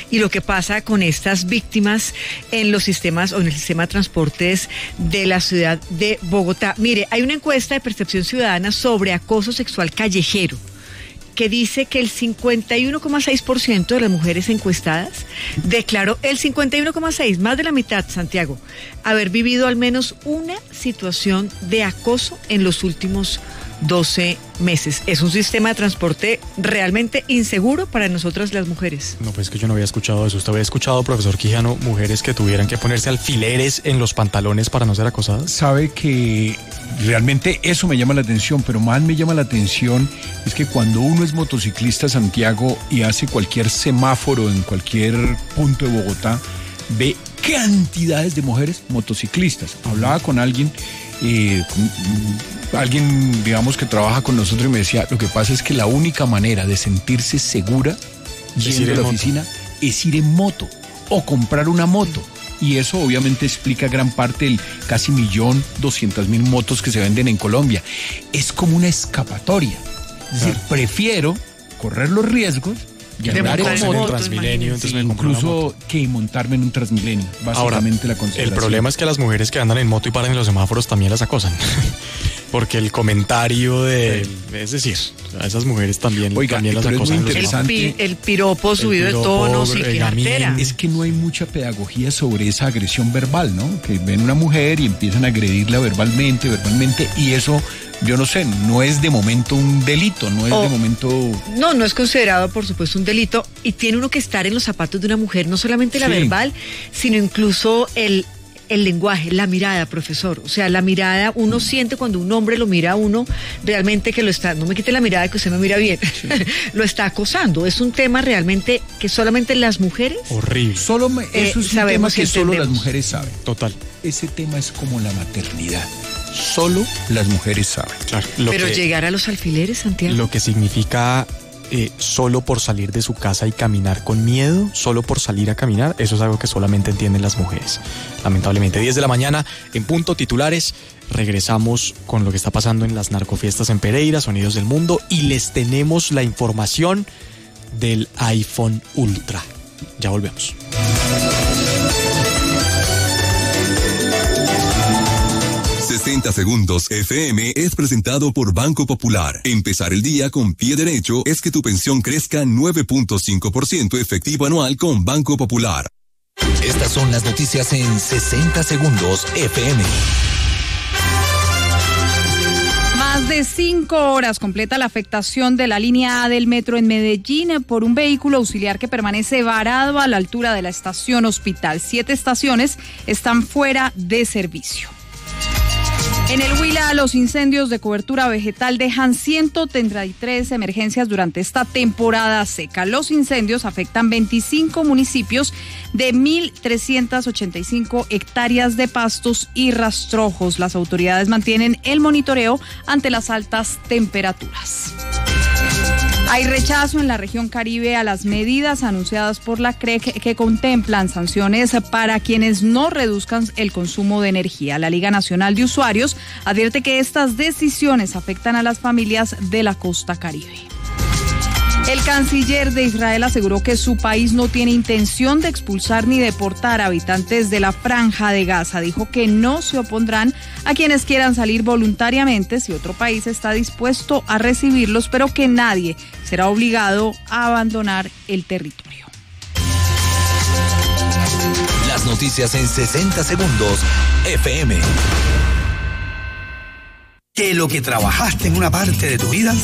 y lo que pasa con estas víctimas en los sistemas o en el sistema de transportes de la ciudad de Bogotá. Mire, hay una encuesta de percepción ciudadana sobre acoso sexual callejero que dice que el 51,6% de las mujeres encuestadas declaró, el 51,6%, más de la mitad, Santiago, haber vivido al menos una situación de acoso en los últimos 12 meses. Es un sistema de transporte realmente inseguro para nosotras las mujeres. No, pues es que yo no había escuchado eso. ¿Usted había escuchado, profesor Quijano, mujeres que tuvieran que ponerse alfileres en los pantalones para no ser acosadas? Sabe que realmente eso me llama la atención, pero más me llama la atención es que cuando uno es motociclista, Santiago, y hace cualquier semáforo en cualquier punto de Bogotá, ve cantidades de mujeres motociclistas. Hablaba con alguien, digamos, que trabaja con nosotros y me decía, lo que pasa es que la única manera de sentirse segura yendo a la oficina es ir en moto o comprar una moto. Y eso obviamente explica gran parte del casi 1.200.000 motos que se venden en Colombia. Es como una escapatoria. Es decir, prefiero correr los riesgos y andar en moto, Transmilenio, entonces incluso que montarme en un Transmilenio. Básicamente la consideración. El problema es que las mujeres que andan en moto y paran en los semáforos también las acosan. Porque el comentario de... Es decir, a esas mujeres también, también las acosan. El piropo subido de tono, sin cartera. Es que no hay mucha pedagogía sobre esa agresión verbal, ¿no? Que ven una mujer y empiezan a agredirla verbalmente, y eso... Yo no sé, no es de momento un delito, no es de momento... No es considerado, por supuesto, un delito, y tiene uno que estar en los zapatos de una mujer, no solamente la verbal, sino incluso el lenguaje, la mirada, profesor. O sea, la mirada, uno siente cuando un hombre lo mira a uno, realmente que lo está, no me quite la mirada que usted me mira bien, lo está acosando. Es un tema realmente que solamente las mujeres... Horrible. Eso es un tema que solo las mujeres saben. Total. Ese tema es como la maternidad. Solo las mujeres saben. Claro, pero llegar a los alfileres, Santiago. Lo que significa solo por salir de su casa y caminar con miedo, solo por salir a caminar, eso es algo que solamente entienden las mujeres. Lamentablemente, 10 de la mañana, en punto, titulares. Regresamos con lo que está pasando en las narcofiestas en Pereira, Sonidos del Mundo, y les tenemos la información del iPhone Ultra. Ya volvemos. 60 Segundos FM es presentado por Banco Popular. Empezar el día con pie derecho es que tu pensión crezca 9.5% efectivo anual con Banco Popular. Estas son las noticias en 60 Segundos FM. Más de 5 horas completa la afectación de la línea A del metro en Medellín por un vehículo auxiliar que permanece varado a la altura de la estación Hospital. 7 estaciones están fuera de servicio. En el Huila, los incendios de cobertura vegetal dejan 133 emergencias durante esta temporada seca. Los incendios afectan 25 municipios de 1.385 hectáreas de pastos y rastrojos. Las autoridades mantienen el monitoreo ante las altas temperaturas. Hay rechazo en la región Caribe a las medidas anunciadas por la CREC que contemplan sanciones para quienes no reduzcan el consumo de energía. La Liga Nacional de Usuarios advierte que estas decisiones afectan a las familias de la costa Caribe. El canciller de Israel aseguró que su país no tiene intención de expulsar ni deportar a habitantes de la Franja de Gaza. Dijo que no se opondrán a quienes quieran salir voluntariamente si otro país está dispuesto a recibirlos, pero que nadie será obligado a abandonar el territorio. Las noticias en 60 Segundos FM. Que lo que trabajaste en una parte de tu vida